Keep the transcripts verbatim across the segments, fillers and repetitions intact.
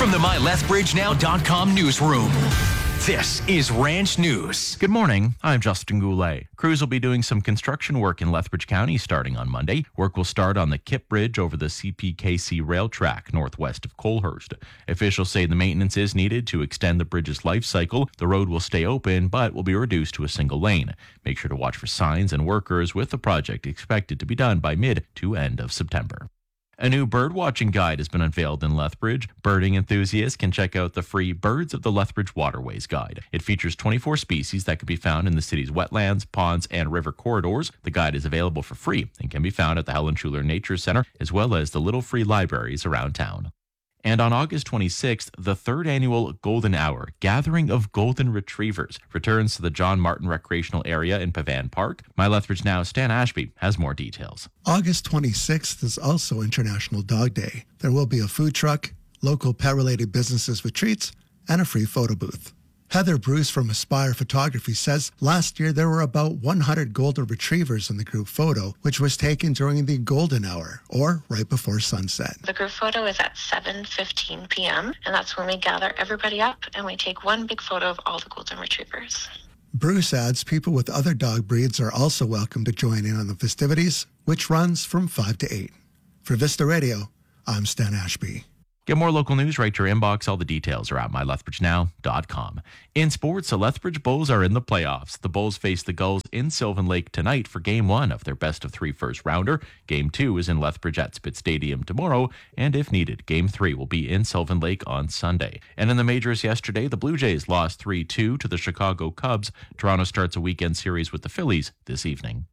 From the My Lethbridge Now dot com newsroom, this is Ranch News. Good morning. I'm Justin Goulet. Crews will be doing some construction work in Lethbridge County starting on Monday. Work will start on the Kip Bridge over the C P K C rail track northwest of Colehurst. Officials say the maintenance is needed to extend the bridge's life cycle. The road will stay open, but will be reduced to a single lane. Make sure to watch for signs and workers, with the project expected to be done by mid to end of September. A new bird watching guide has been unveiled in Lethbridge. Birding enthusiasts can check out the free Birds of the Lethbridge Waterways guide. It features twenty-four species that can be found in the city's wetlands, ponds, and river corridors. The guide is available for free and can be found at the Helen Schuler Nature Center, as well as the little free libraries around town. And on August twenty-sixth, the third annual Golden Hour, Gathering of Golden Retrievers, returns to the John Martin Recreational Area in Pavan Park. My Lethbridge Now, Stan Ashby, has more details. August twenty-sixth is also International Dog Day. There will be a food truck, local pet-related businesses with treats, and a free photo booth. Heather Bruce from Aspire Photography says last year there were about one hundred golden retrievers in the group photo, which was taken during the golden hour, or right before sunset. The group photo is at seven fifteen p.m., and that's when we gather everybody up and we take one big photo of all the golden retrievers. Bruce adds people with other dog breeds are also welcome to join in on the festivities, which runs from five to eight. For Vista Radio, I'm Stan Ashby. Get more local news right to your inbox. All the details are at my lethbridge now dot com. In sports, the Lethbridge Bulls are in the playoffs. The Bulls face the Gulls in Sylvan Lake tonight for Game one of their best-of-three first-rounder. Game two is in Lethbridge at Spitz Stadium tomorrow, and if needed, Game three will be in Sylvan Lake on Sunday. And in the majors yesterday, the Blue Jays lost three two to the Chicago Cubs. Toronto starts a weekend series with the Phillies this evening.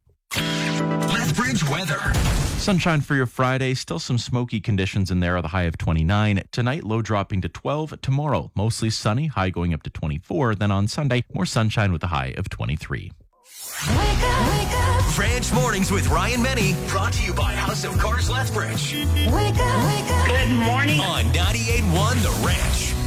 Lethbridge weather. Sunshine for your Friday. Still some smoky conditions in there. The high of twenty-nine. Tonight, low dropping to twelve. Tomorrow, mostly sunny. High going up to twenty-four. Then on Sunday, more sunshine with a high of twenty-three. Wake up, wake up. Ranch Mornings with Ryan Menny. Brought to you by House of Cars Lethbridge. Wake up, wake up. Good morning. On ninety-eight point one The Ranch.